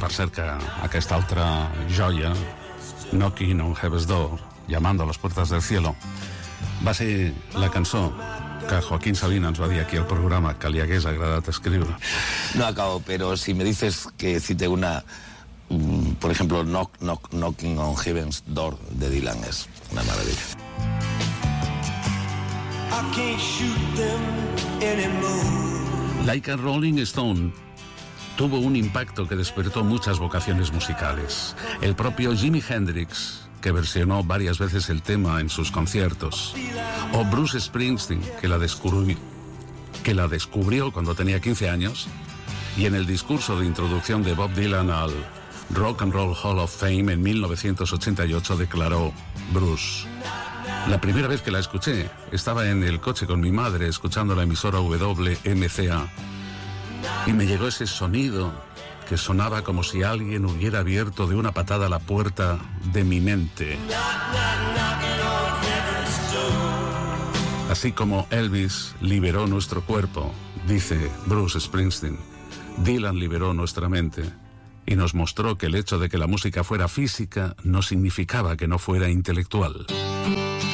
cerca aquesta altra joia, Knocking on Heaven's Door, llamando a las puertas del cielo, va ser la cançó que Joaquín Sabina ens va dir aquí al programa que li hagués agradat escriure. No acabo, pero si me dices que cite una, por ejemplo, Knocking on Heaven's Door de Dylan, es una maravilla. I can't shoot them anymore. Like a Rolling Stone tuvo un impacto que despertó muchas vocaciones musicales. El propio Jimi Hendrix, que versionó varias veces el tema en sus conciertos, o Bruce Springsteen, que la descubrió cuando tenía 15 años, y en el discurso de introducción de Bob Dylan al Rock and Roll Hall of Fame en 1988 declaró Bruce: la primera vez que la escuché estaba en el coche con mi madre escuchando la emisora WMCA y me llegó ese sonido que sonaba como si alguien hubiera abierto de una patada la puerta de mi mente. Así como Elvis liberó nuestro cuerpo, dice Bruce Springsteen, Dylan liberó nuestra mente y nos mostró que el hecho de que la música fuera física no significaba que no fuera intelectual.